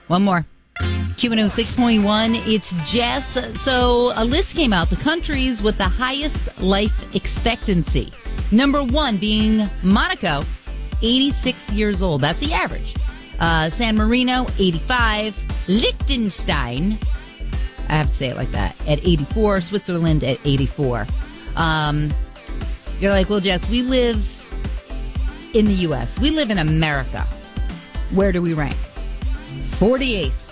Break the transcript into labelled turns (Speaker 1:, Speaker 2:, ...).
Speaker 1: One more. Q106.1, it's Jess. So a list came out, the countries with the highest life expectancy. Number 1 being Monaco, 86 years old. That's the average. San Marino, 85. Liechtenstein, I have to say it like that, at 84. Switzerland at 84. You're like, well, Jess, we live in the U.S. We live in America. Where do we rank? 48th.